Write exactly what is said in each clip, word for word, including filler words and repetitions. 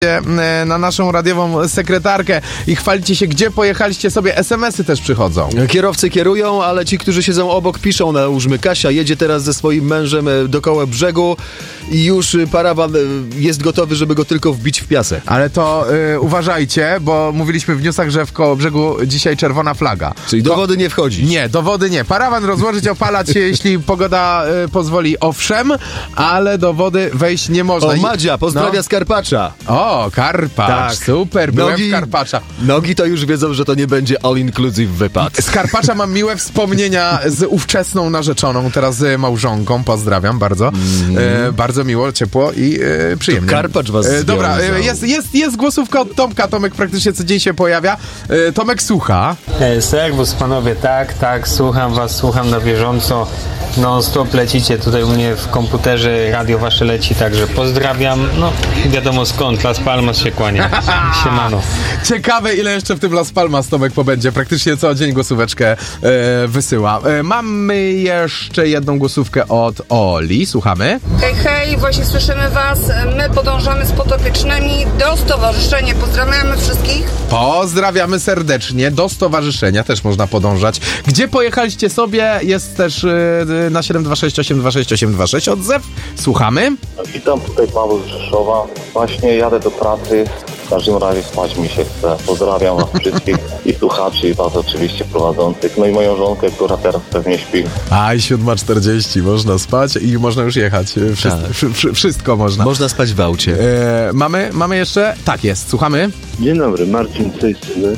na naszą radiową sekretarkę i chwalicie się, gdzie pojechaliście sobie. es em esy też przychodzą. Kierowcy kierują, ale ci, którzy siedzą obok, piszą. Nałóżmy, Kasia jedzie teraz ze swoim mężem dookoła brzegu i już parawan jest gotowy, żeby go tylko wbić w piasek. Ale to y, uważajcie, bo mówiliśmy w newsach, że w koło brzegu dzisiaj czerwona flaga. Czyli do wody nie wchodzi. Nie, do wody nie. Parawan rozłożyć, opalać się, jeśli pogoda y, pozwoli, owszem, ale do wody wejść nie można. O, Madzia, pozdrawia no. z Karpacza. O, Karpacz, tak. Super, byłem nogi, w Karpacza. Nogi to już wiedzą, że to nie będzie all-inclusive wypad. Z Karpacza mam miłe wspomnienia z ówczesną narzeczoną, teraz z małżonką, pozdrawiam bardzo. Mm. E, bardzo miło, ciepło i e, przyjemnie. To Karpacz was e, Dobra, związał. jest, jest, jest głosówka od Tomka, Tomek praktycznie co dzień się pojawia. E, Tomek słucha. E, serwus panowie, tak, tak, słucham was, słucham na bieżąco. Non stop lecicie tutaj u mnie w komputerze, radio wasze leci, także pozdrawiam. No, wiadomo skąd, Las Palmas się kłania. Siemano. Ciekawe, ile jeszcze w tym Las Palmas Tomek pobędzie. Praktycznie co dzień głosóweczkę e, wysyła. E, mamy jeszcze jedną głosówkę od Oli. Słuchamy. Hej, hej, właśnie słyszymy was. My podążamy z podopiecznymi do stowarzyszenia. Pozdrawiamy wszystkich. Pozdrawiamy serdecznie. Do stowarzyszenia też można podążać. Gdzie pojechaliście sobie? Jest też e, na siedem dwa sześć osiem dwa sześć osiem dwa sześć odzew. Słuchamy. Witam, tutaj Paweł z Rzeszowa. Właśnie jadę do pracy. W każdym razie spać mi się chce. Pozdrawiam was wszystkich i słuchaczy, i was oczywiście prowadzących. No i moją żonkę, która teraz pewnie śpi. Aj, siódma czterdzieści, można spać i można już jechać. Wszystko, tak. wszy, wszy, wszystko można. Można spać w aucie. E, mamy, mamy jeszcze? Tak jest, słuchamy. Dzień dobry, Marcin z tej strony.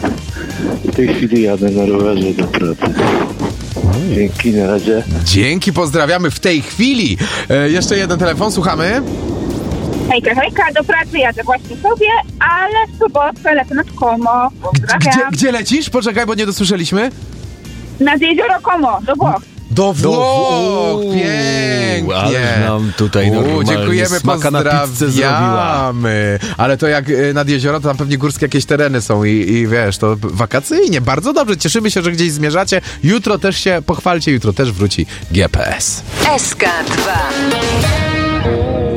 W tej chwili jadę na rowerze do pracy. Dzięki, na razie. Dzięki, pozdrawiamy w tej chwili. E, jeszcze jeden telefon, słuchamy. Hejka, hejka, do pracy jadę właśnie sobie, ale w sobotę lecę nad Como. Pozdrawiam. Gdzie, gdzie lecisz? Poczekaj, bo nie dosłyszeliśmy. Nad jezioro Como, do Włoch. Do Włoch! Pięknie! Ale nam tutaj normalnie dziękujemy, smaka na pizzę zrobiła. Ale to jak nad jezioro, to tam pewnie górskie jakieś tereny są i, i wiesz, to wakacyjnie, bardzo dobrze. Cieszymy się, że gdzieś zmierzacie. Jutro też się pochwalcie, jutro też wróci G P S. S K dwa.